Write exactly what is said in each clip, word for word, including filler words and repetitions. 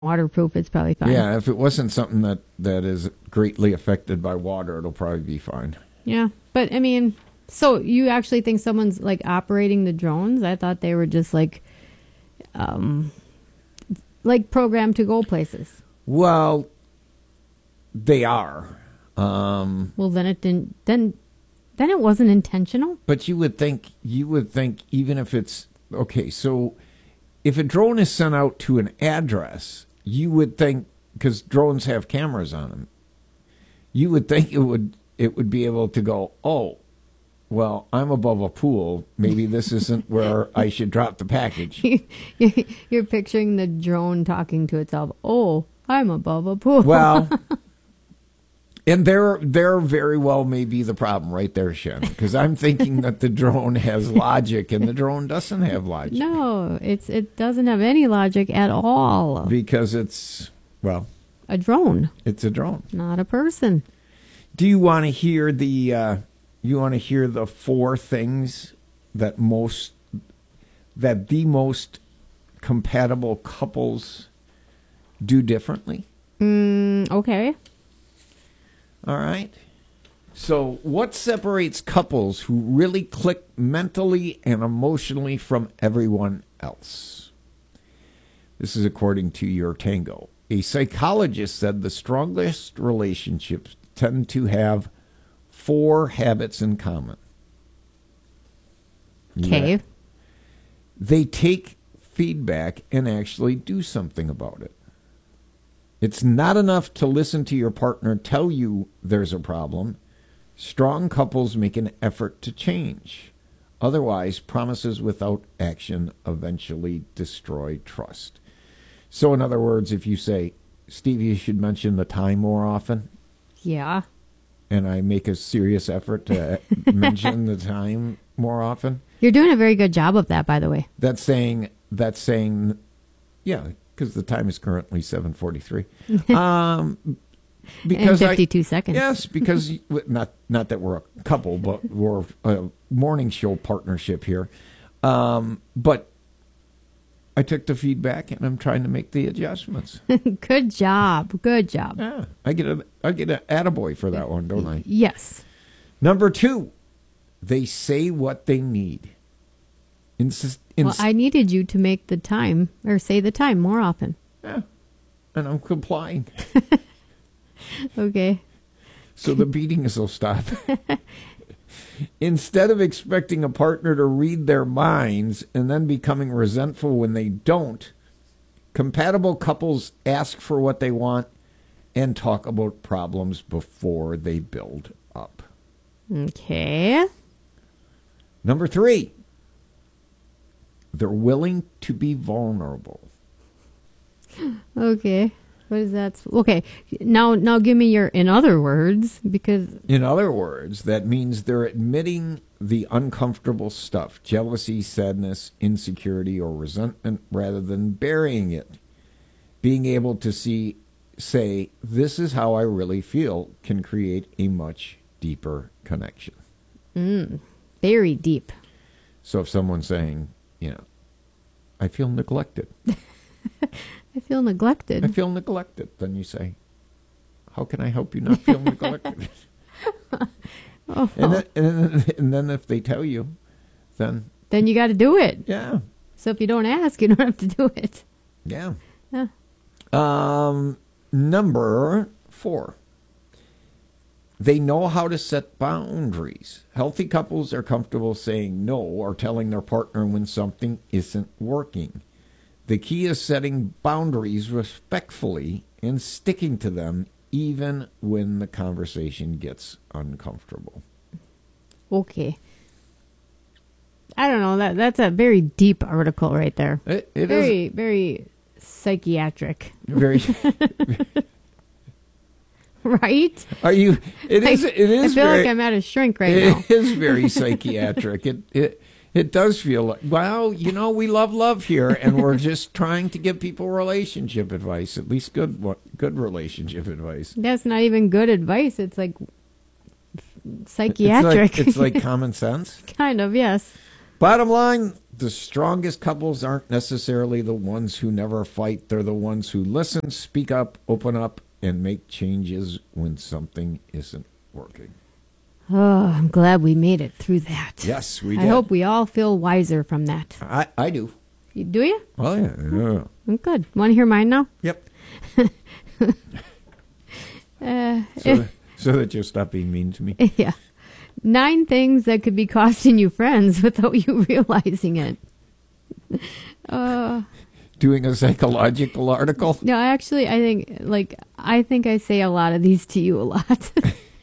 waterproof, it's probably fine. Yeah, if it wasn't something that, that is greatly affected by water, it'll probably be fine. Yeah, but I mean, so you actually think someone's like operating the drones? I thought they were just like, um, like programmed to go places. Well, they are. Um, well, then it didn't. Then, then it wasn't intentional. But you would think you would think even if it's okay. So, if a drone is sent out to an address, you would think, because drones have cameras on them, you would think it would it would be able to go, oh, well, I'm above a pool. Maybe this isn't where I should drop the package. You're picturing the drone talking to itself. Oh, I'm above a pool. Well, and there, there very well may be the problem right there, Shen, because I'm thinking that the drone has logic and the drone doesn't have logic. No, it's it doesn't have any logic at all. Because it's, well, a drone. It's a drone, not a person. Do you want to hear the? Uh, you want to hear the four things that most that the most compatible couples do differently? Mm, okay. All right. So what separates couples who really click mentally and emotionally from everyone else? This is according to Your Tango. A psychologist said the strongest relationships tend to have four habits in common. Okay. Yeah. They take feedback and actually do something about it. It's not enough to listen to your partner tell you there's a problem. Strong couples make an effort to change. Otherwise, promises without action eventually destroy trust. So in other words, if you say, Steve, you should mention the time more often. Yeah. And I make a serious effort to mention the time more often. You're doing a very good job of that, by the way. That's saying, that's saying, yeah, because the time is currently seven forty-three. Um, because and fifty-two I, seconds. Yes, because not not that we're a couple, but we're a morning show partnership here. Um, but I took the feedback and I'm trying to make the adjustments. Good job. Good job. Yeah, I get a I get an attaboy for that one, don't I? Yes. Number two, they say what they need. Insist, ins- well, I needed you to make the time or say the time more often. Yeah, and I'm complying. Okay. So the beatings will stop. Instead of expecting a partner to read their minds and then becoming resentful when they don't, compatible couples ask for what they want and talk about problems before they build up. Okay. Number three, they're willing to be vulnerable. Okay. What is that? Okay. Now, now give me your, in other words, because. In other words, that means they're admitting the uncomfortable stuff, jealousy, sadness, insecurity, or resentment, rather than burying it. Being able to see, say, this is how I really feel, can create a much deeper connection. Mm, very deep. So if someone's saying, you know, I feel neglected. I feel neglected. I feel neglected. Then you say, how can I help you not feel neglected? Oh. And, then, and, then, and then if they tell you, then... Then you got to do it. Yeah. So if you don't ask, you don't have to do it. Yeah. Yeah. Um, number four. They know how to set boundaries. Healthy couples are comfortable saying no or telling their partner when something isn't working. The key is setting boundaries respectfully and sticking to them even when the conversation gets uncomfortable. Okay. I don't know. That That's a very deep article right there. It, it very, is very psychiatric. very... Right? Are you? It is. It is. I feel very, like I'm at a shrink right it now. It is very psychiatric. It it it does feel like, well, you know, we love love here, and we're just trying to give people relationship advice, at least good good relationship advice. That's not even good advice. It's like psychiatric. It's like, it's like common sense. Kind of, yes. Bottom line, the strongest couples aren't necessarily the ones who never fight. They're the ones who listen, speak up, open up, and make changes when something isn't working. Oh, I'm glad we made it through that. Yes, we I did. hope we all feel wiser from that. I, I do. You, do you? Oh, yeah. yeah. I'm good. Want to hear mine now? Yep. uh, So, that, so that you'll stop being mean to me. Yeah. Nine things that could be costing you friends without you realizing it. Uh, Doing a psychological article? no, actually, I think, like, I think I say a lot of these to you a lot.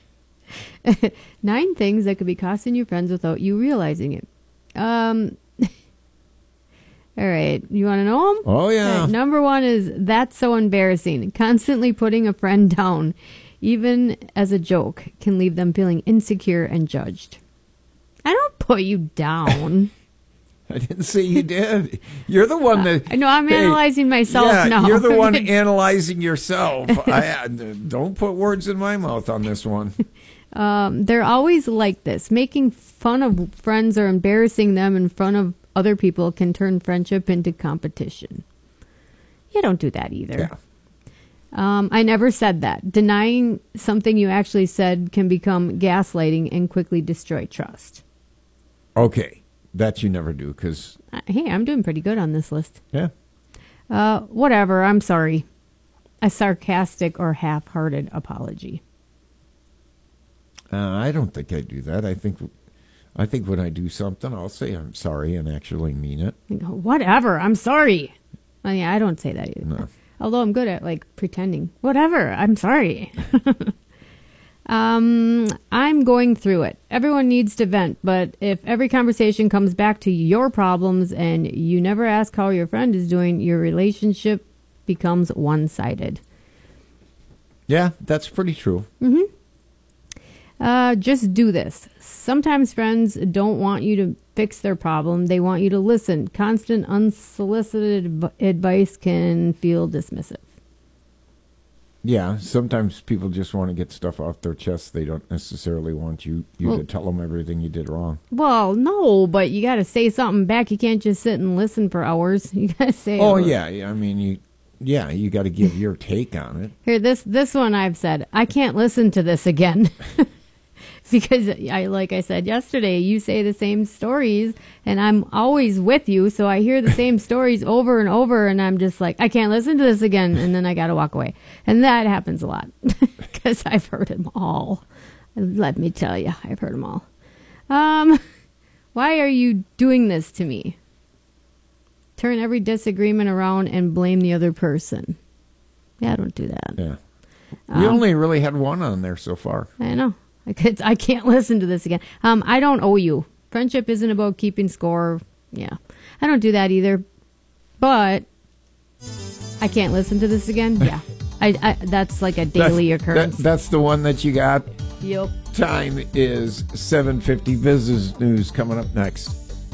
Nine things that could be costing you friends without you realizing it. Um, all right. You want to know them? Oh, yeah. Okay, number one is, that's so embarrassing. Constantly putting a friend down, even as a joke, can leave them feeling insecure and judged. I don't put you down. I didn't say you did. You're the one that... Uh, no, I'm hey, analyzing myself yeah, now. You're the one analyzing yourself. I, I don't put words in my mouth on this one. Um, they're always like this. Making fun of friends or embarrassing them in front of other people can turn friendship into competition. You don't do that either. Yeah. Um, I never said that. Denying something you actually said can become gaslighting and quickly destroy trust. Okay. That you never do, because... Uh, hey, I'm doing pretty good on this list. Yeah. Uh, whatever, I'm sorry. A sarcastic or half-hearted apology. Uh, I don't think I do that. I think I think when I do something, I'll say I'm sorry and actually mean it. Whatever, I'm sorry. I mean, I don't say that either. No. Although I'm good at, like, pretending. Whatever, I'm sorry. um, I'm going through it. Everyone needs to vent, but if every conversation comes back to your problems and you never ask how your friend is doing, your relationship becomes one-sided. Yeah, that's pretty true. Mm-hmm. Uh, just do this. Sometimes friends don't want you to fix their problem. They want you to listen. Constant, unsolicited adv- advice can feel dismissive. Yeah, sometimes people just want to get stuff off their chest. They don't necessarily want you, you Well- to tell them everything you did wrong. Well, no, but you got to say something back. You can't just sit and listen for hours. You got to say. Oh, oh, yeah. yeah, I mean, you. Yeah, you got to give your take on it. Here, this this one I've said. I can't listen to this again. Because, I, like I said yesterday, you say the same stories, and I'm always with you, so I hear the same stories over and over, and I'm just like, I can't listen to this again, and then I got to walk away. And that happens a lot, because I've heard them all. Let me tell you, I've heard them all. Um, why are you doing this to me? Turn every disagreement around and blame the other person. Yeah, I don't do that. Yeah. Um, You only really had one on there so far. I know. I could. I can't listen to this again. Um, I don't owe you. Friendship isn't about keeping score. Yeah, I don't do that either. But I can't listen to this again. Yeah, I. I that's like a daily that's, occurrence. That, that's the one that you got. Yep. Time is seven fifty. Business news coming up next.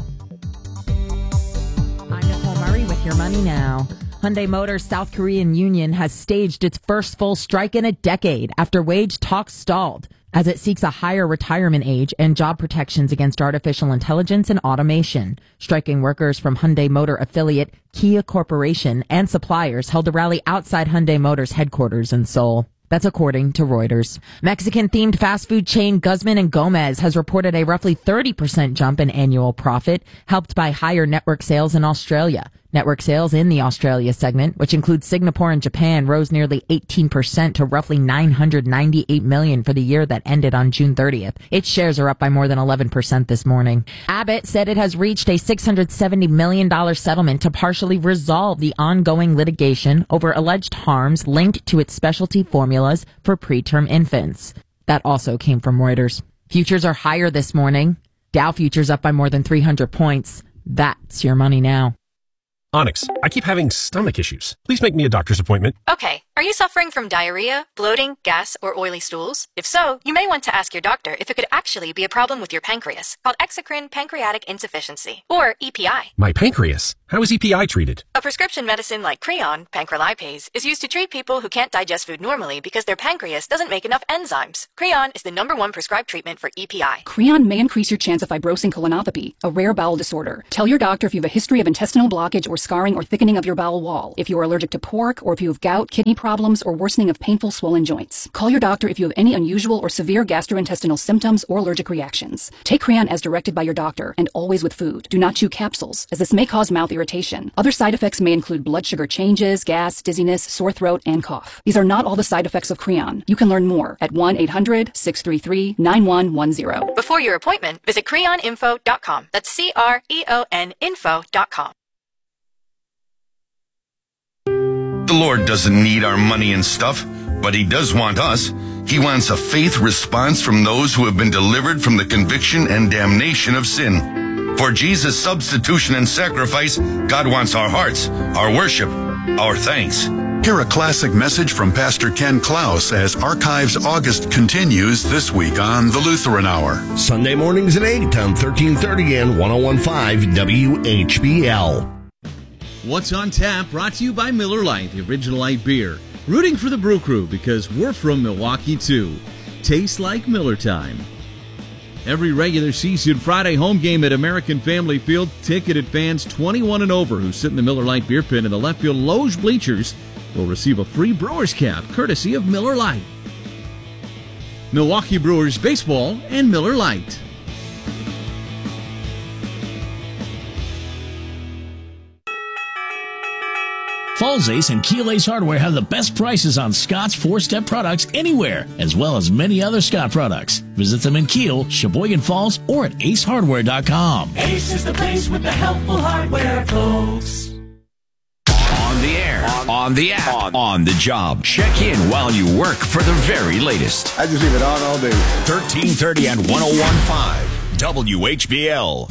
I'm Nicole Murray with Your Money Now. Hyundai Motors South Korean union has staged its first full strike in a decade after wage talks stalled as it seeks a higher retirement age and job protections against artificial intelligence and automation. Striking workers from Hyundai Motor affiliate Kia Corporation and suppliers held a rally outside Hyundai Motors headquarters in Seoul. That's according to Reuters. Mexican-themed fast food chain Guzman and Gomez has reported a roughly thirty percent jump in annual profit, helped by higher network sales in Australia. Network sales in the Australia segment, which includes Singapore and Japan, rose nearly eighteen percent to roughly nine hundred ninety-eight million dollars for the year that ended on June thirtieth. Its shares are up by more than eleven percent this morning. Abbott said it has reached a six hundred seventy million dollars settlement to partially resolve the ongoing litigation over alleged harms linked to its specialty formulas for preterm infants. That also came from Reuters. Futures are higher this morning. Dow futures up by more than three hundred points. That's Your Money Now. Onyx, I keep having stomach issues. Please make me a doctor's appointment. Okay, Are you suffering from diarrhea, bloating, gas, or oily stools? If so, you may want to ask your doctor if it could actually be a problem with your pancreas, called exocrine pancreatic insufficiency, or E P I. My pancreas? How is E P I treated? A prescription medicine like Creon, pancrelipase, is used to treat people who can't digest food normally because their pancreas doesn't make enough enzymes. Creon is the number one prescribed treatment for E P I. Creon may increase your chance of fibrosing colonopathy, a rare bowel disorder. Tell your doctor if you have a history of intestinal blockage or scarring or thickening of your bowel wall, if you are allergic to pork, or if you have gout, kidney problems, or worsening of painful swollen joints. Call your doctor if you have any unusual or severe gastrointestinal symptoms or allergic reactions. Take Creon as directed by your doctor, and always with food. Do not chew capsules, as this may cause mouth irritation. Other side effects may include blood sugar changes, gas, dizziness, sore throat, and cough. These are not all the side effects of Creon. You can learn more at one eight hundred, six three three, nine one one zero. Before your appointment, visit creon info dot com. That's C R E O N info dot com. The Lord doesn't need our money and stuff, but He does want us. He wants a faith response from those who have been delivered from the conviction and damnation of sin. For Jesus' substitution and sacrifice, God wants our hearts, our worship, our thanks. Hear a classic message from Pastor Ken Klaus as Archives August continues this week on the Lutheran Hour. Sunday mornings at eight on thirteen thirty and one oh one point five W H B L. What's on Tap, brought to you by Miller Lite, the original light beer. Rooting for the Brew Crew because we're from Milwaukee too. Tastes like Miller time. Every regular season Friday home game at American Family Field, ticketed fans twenty-one and over who sit in the Miller Lite beer pit in the left field loge bleachers will receive a free Brewers cap courtesy of Miller Lite. Milwaukee Brewers baseball and Miller Lite. Falls Ace and Keel Ace Hardware have the best prices on Scott's four-step products anywhere, as well as many other Scott products. Visit them in Keel, Sheboygan Falls, or at ace hardware dot com. Ace is the place with the helpful hardware, folks. On the air, on, on the app, on, on the job. Check in while you work for the very latest. I just leave it on all day. thirteen thirty and one oh one point five W H B L.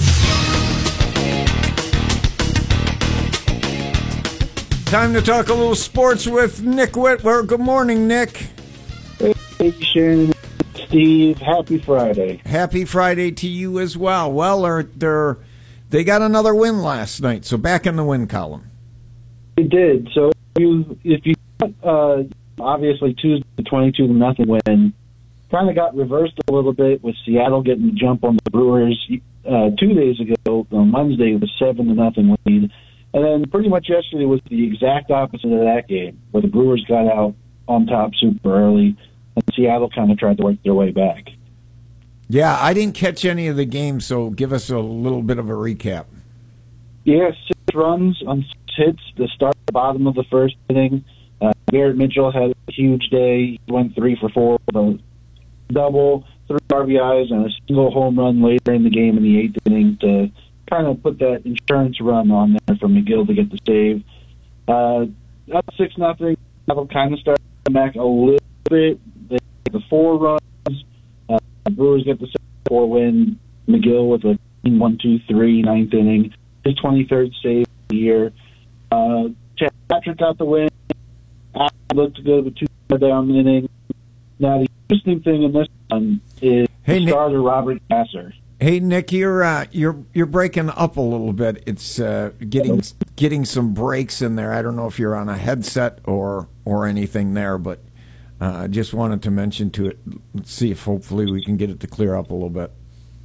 Time to talk a little sports with Nick Whitwer. Good morning, Nick. Hey, Shannon, Steve. Happy Friday. Happy Friday to you as well. Well, they're, they're, they got another win last night, so back in the win column. They did. So you, if you uh, obviously Tuesday twenty-two to nothing win, kind of got reversed a little bit with Seattle getting the jump on the Brewers uh, two days ago. On Wednesday, it was seven to nothing lead. And then pretty much yesterday was the exact opposite of that game, where the Brewers got out on top super early, and Seattle kind of tried to work their way back. Yeah, I didn't catch any of the game, so give us a little bit of a recap. Yeah, six runs on six hits to start the bottom of the first inning. Uh, Garrett Mitchell had a huge day. He went three for four with a double, three R B Is, and a single home run later in the game in the eighth inning to kind of put that insurance run on there for McGill to get the save. Uh, up six nothing. Seattle kind of started back a little bit. They get the four runs. Uh, the Brewers get the four win. McGill with a one two three ninth inning. His twenty-third save of the year. Uh, Chad Patrick got the win. Allen looked good with two down inning. Now the interesting thing in this one is hey, the starter Nick. Robert Gasser. Hey Nick, you're uh, you're you're breaking up a little bit. It's uh, getting getting some breaks in there. I don't know if you're on a headset or or anything there, but I uh, just wanted to mention to it. Let's see if hopefully we can get it to clear up a little bit.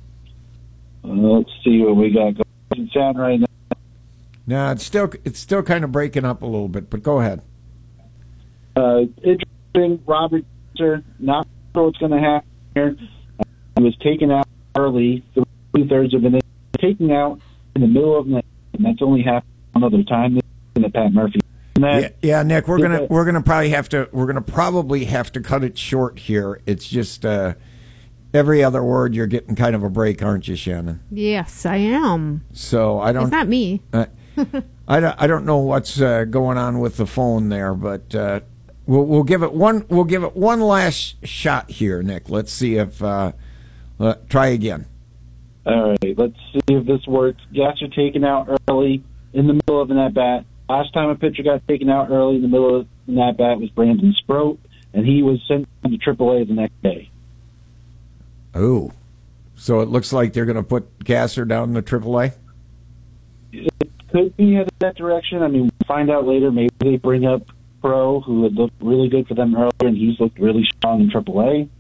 Uh, let's see what we got. Doesn't sound right now. No, it's still it's still kind of breaking up a little bit, but go ahead. Uh, interesting, Robert Gasser, not sure what's going to happen here. Uh, he was taken out early, two-thirds of an inning, taken out in the middle of the night, and that's only happened one other time in the Pat Murphy. That, yeah, yeah, Nick, we're gonna we're gonna probably have to we're gonna probably have to cut it short here. It's just uh, every other word you're getting kind of a break, aren't you, Shannon? Yes, I am. So I don't. It's not me. Uh, I don't. I don't know what's uh, going on with the phone there, but uh, we'll we'll give it one. We'll give it one last shot here, Nick. Let's see if. Uh, uh, try again. All right. Let's see if this works. Gasser taken out early in the middle of an at bat. Last time a pitcher got taken out early in the middle of in that bat was Brandon Sproat, and he was sent to triple A the next day. Oh, so it looks like they're going to put Gasser down in the triple A? It could be headed that direction. I mean, we'll find out later. Maybe they bring up Pro, who had looked really good for them earlier, and he's looked really strong in triple A.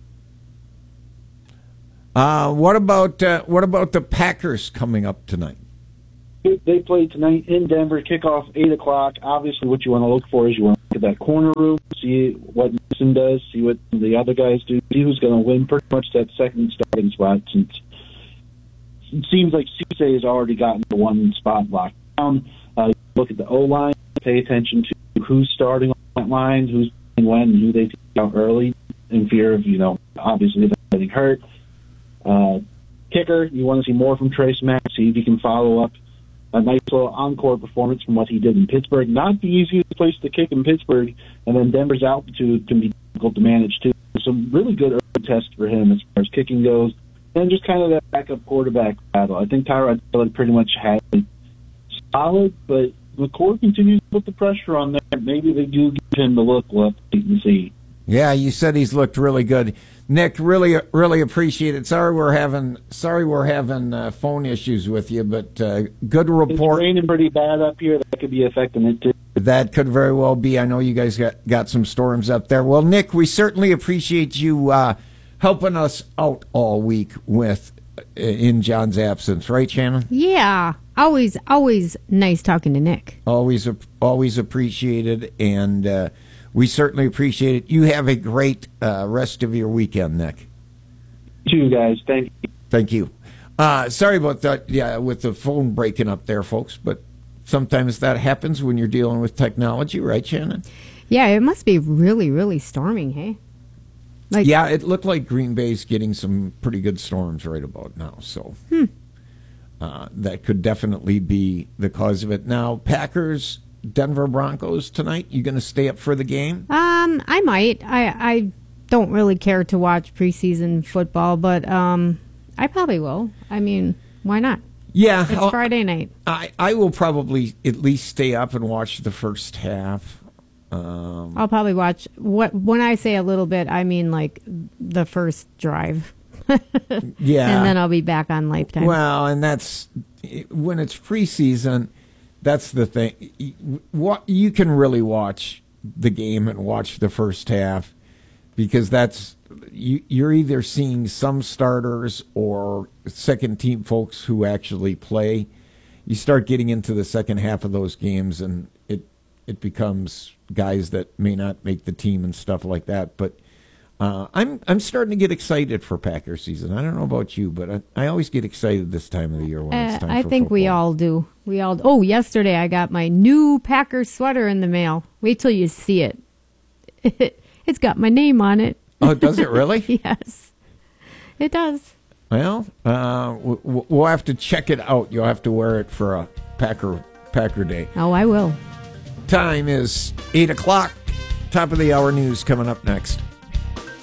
Uh, what about uh, what about the Packers coming up tonight? They play tonight in Denver, kickoff eight o'clock. Obviously, what you want to look for is you want to look at that corner room, see what Nixon does, see what the other guys do, see who's going to win pretty much that second starting spot, since it seems like Cisse has already gotten the one spot locked down. Uh, look at the O-line, pay attention to who's starting on that line, who's playing when, and who they take out early in fear of, you know, obviously them getting hurt. Uh, kicker, you want to see more from Trace Mack, see if he can follow up a nice little encore performance from what he did in Pittsburgh. Not the easiest place to kick in Pittsburgh, and then Denver's altitude can be difficult to manage too. So really good early test for him as far as kicking goes, and just kind of that backup quarterback battle. I think Tyrod Taylor pretty much had it solid, but McCord continues to put the pressure on there. Maybe they do give him the look. We'll have to wait and see. Yeah, you said he's looked really good. Nick, really, really appreciate it. Sorry we're having, sorry we're having uh, phone issues with you, but uh, good report. It's raining pretty bad up here. That could be affecting it too. That could very well be. I know you guys got, got some storms up there. Well, Nick, we certainly appreciate you uh, helping us out all week with uh, in John's absence, right, Shannon? Yeah, always, always nice talking to Nick. Always, always appreciated, and. Uh, We certainly appreciate it. You have a great uh, rest of your weekend, Nick. You guys, thank you. Thank you. Uh, sorry about that. Yeah, with the phone breaking up there, folks. But sometimes that happens when you're dealing with technology, right, Shannon? Yeah, it must be really, really storming. Hey. Like, yeah, it looked like Green Bay's getting some pretty good storms right about now. So hmm. uh, that could definitely be the cause of it. Now, Packers. Denver Broncos tonight. You going to stay up for the game? Um, I might. I I don't really care to watch preseason football, but um, I probably will. I mean, why not? Yeah, it's I'll, Friday night. I I will probably at least stay up and watch the first half. Um, I'll probably watch what when I say a little bit, I mean like the first drive. Yeah, and then I'll be back on Lifetime. Well, and that's when it's preseason. That's the thing. What you can really watch the game and watch the first half, because that's you, you're either seeing some starters or second team folks who actually play. You start getting into the second half of those games, and it it becomes guys that may not make the team and stuff like that. But uh, I'm I'm starting to get excited for Packer season. I don't know about you, but I, I always get excited this time of the year when uh, it's time I for think football. we all do. We all. Oh, yesterday I got my new Packers sweater in the mail. Wait till you see it. It's got my name on it. Oh, does it really? Yes, it does. Well, uh, we'll have to check it out. You'll have to wear it for a Packer Packer Day. Oh, I will. Time is eight o'clock. Top of the hour news coming up next.